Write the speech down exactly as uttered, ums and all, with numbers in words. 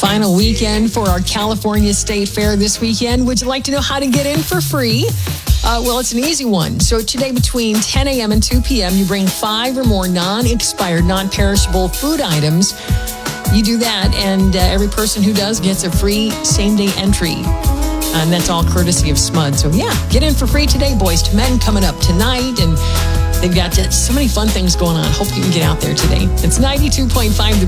final weekend for our California State Fair this weekend. Would you like to know how to get in for free? Uh, well, it's an easy one. So today between ten a.m. and two p.m., you bring five or more non-expired, non-perishable food items. You do that, and uh, every person who does gets a free same-day entry. And that's all courtesy of S M U D. So yeah, get in for free today, Boys to Men coming up tonight. And they've got so many fun things going on. Hope you can get out there today. It's ninety-two point five The